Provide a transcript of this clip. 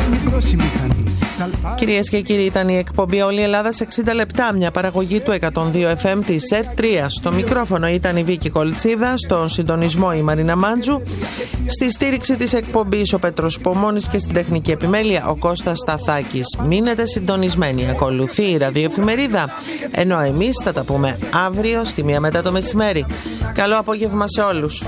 Κυρίες και κύριοι, ήταν η εκπομπή Όλη η Ελλάδα σε 60 λεπτά, μια παραγωγή του 102 FM της ΕΡΤ3. Στο μικρόφωνο ήταν η Βίκη Κολτσίδα, στον συντονισμό η Μαρίνα Μάντζου, στη στήριξη της εκπομπής ο Πέτρος Πομώνης και στην τεχνική επιμέλεια ο Κώστας Σταθάκης. Μείνετε συντονισμένοι, ακολουθεί η ραδιοεφημερίδα, ενώ εμείς θα τα πούμε αύριο στη 1 μετά το μεσημέρι. Καλό απόγευμα σε όλους.